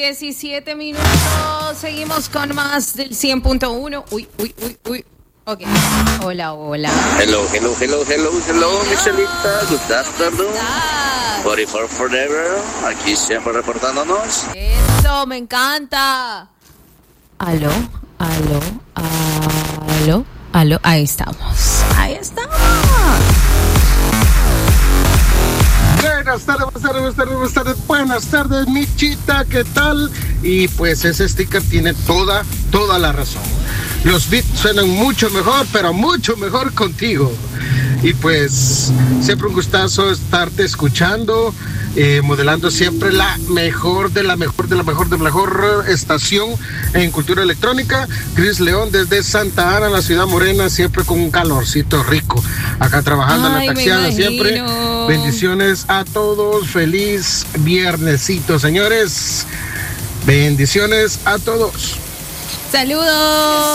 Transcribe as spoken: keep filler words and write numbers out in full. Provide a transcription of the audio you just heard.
diecisiete minutos, seguimos con más del cien punto uno. Uy, uy, uy, uy. Ok. Hola, hola. Hello, hello, hello, hello, hello, Michelita. Good afternoon. forty-four Forever. Aquí siempre reportándonos. Eso, me encanta. Aló, aló, aló, aló. Ahí estamos. Ahí estamos. Buenas tardes, buenas tardes, buenas tardes, buenas tardes, buenas tardes, Michita, ¿qué tal? Y pues ese sticker tiene toda, toda la razón. Los beats suenan mucho mejor, pero mucho mejor contigo. Y pues siempre un gustazo estarte escuchando, eh, modelando siempre la mejor de la mejor de la mejor de la mejor estación en cultura electrónica. Chris León desde Santa Ana, la ciudad morena, siempre con un calorcito rico. Acá trabajando Ay, en la taxiana siempre. Bendiciones a todos, feliz viernesito, señores. Bendiciones a todos. Saludos.